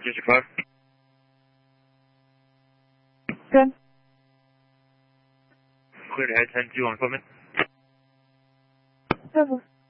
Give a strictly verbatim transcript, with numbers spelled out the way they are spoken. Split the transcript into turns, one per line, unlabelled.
District five.
Good.
Clear to head ten two on equipment.
Double.